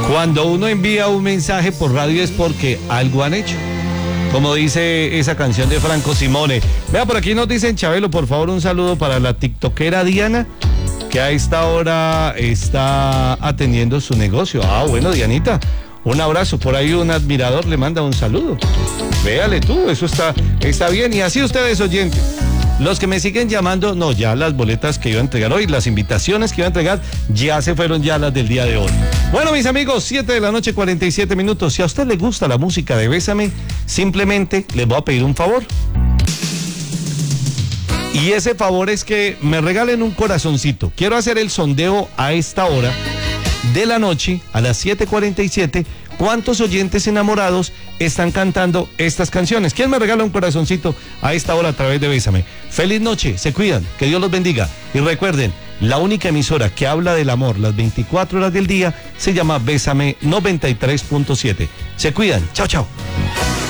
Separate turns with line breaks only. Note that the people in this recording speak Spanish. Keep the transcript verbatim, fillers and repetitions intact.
Cuando uno envía un mensaje por radio es porque algo han hecho. Como dice esa canción de Franco Simone. Vea, por aquí nos dicen, Chabelo, por favor, un saludo para la tiktokera Diana, que a esta hora está atendiendo su negocio. Ah, bueno, Dianita, un abrazo. Por ahí un admirador le manda un saludo. Véale tú, eso está, está bien. Y así ustedes, oyentes, los que me siguen llamando, no, ya las boletas que iba a entregar hoy, las invitaciones que iba a entregar, ya se fueron ya las del día de hoy. Bueno, mis amigos, siete de la noche, cuarenta y siete minutos. Si a usted le gusta la música de Bésame, simplemente les voy a pedir un favor. Y ese favor es que me regalen un corazoncito. Quiero hacer el sondeo a esta hora de la noche, a las siete cuarenta y siete. ¿Cuántos oyentes enamorados están cantando estas canciones? ¿Quién me regala un corazoncito a esta hora a través de Bésame? Feliz noche, se cuidan, que Dios los bendiga. Y recuerden, la única emisora que habla del amor las veinticuatro horas del día se llama Bésame noventa y tres punto siete. Se cuidan, chao, chao.